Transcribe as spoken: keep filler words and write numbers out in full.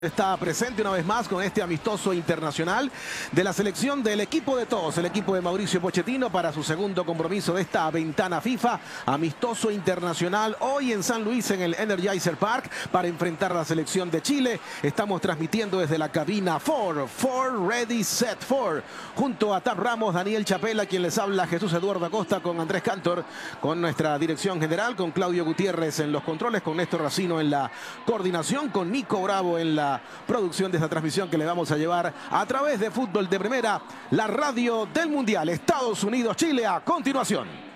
Está presente una vez más con este amistoso internacional de la selección del equipo de todos, el equipo de Mauricio Pochettino para su segundo compromiso de esta ventana FIFA, amistoso internacional hoy en San Luis en el Energizer Park para enfrentar a la selección de Chile. Estamos transmitiendo desde la cabina cuatro, cuatro, ready, set, cuatro, junto a Tab Ramos, Daniel Chapela, quien les habla, Jesús Eduardo Acosta, con Andrés Cantor, con nuestra dirección general, con Claudio Gutiérrez en los controles, con Néstor Racino en la coordinación, con Nico Bravo en la producción de esta transmisión que le vamos a llevar a través de Fútbol de Primera, la radio del Mundial. Estados Unidos-Chile a continuación.